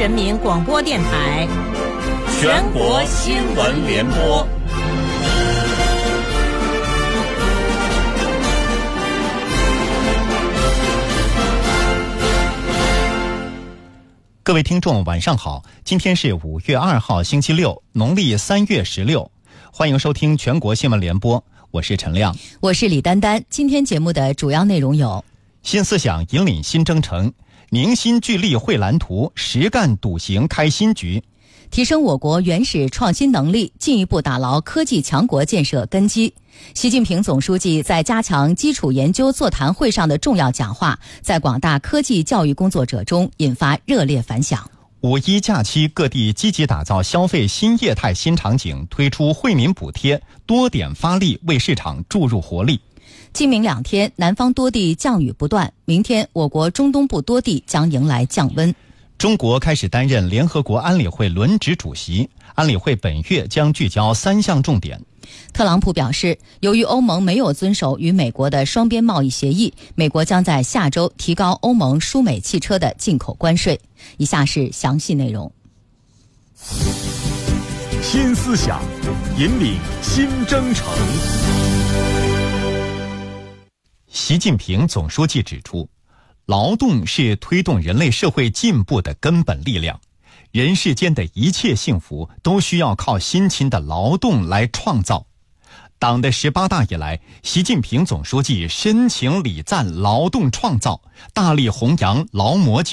人民广播电台全国新闻联播。 各位听众晚上好，今天是5月2号星期六，农历3月16，欢迎收听全国新闻联播，我是陈亮， 我是李丹丹。今天节目的主要内容有： 新思想引领新征程，凝心聚力绘蓝图，实干笃行开新局， 提升我国原始创新能力，进一步打牢科技强国建设根基。习近平总书记在加强基础研究座谈会上的重要讲话，在广大科技教育工作者中引发热烈反响。 五一假期，各地积极打造消费新业态新场景，推出惠民补贴，多点发力，为市场注入活力。 今明2天，南方多地降雨不断，明天我国中东部多地将迎来降温。 中国开始担任联合国安理会轮值主席，安理会本月将聚焦3项重点。 特朗普表示，由于欧盟没有遵守与美国的双边贸易协议，美国将在下周提高欧盟输美汽车的进口关税。以下是详细内容。 新思想引领新征程。 习近平总书记指出，劳动是推动人类社会进步的根本力量，人世间的一切幸福都需要靠辛勤的劳动来创造。党的18大以来，习近平总书记深情礼赞劳动创造，大力弘扬劳模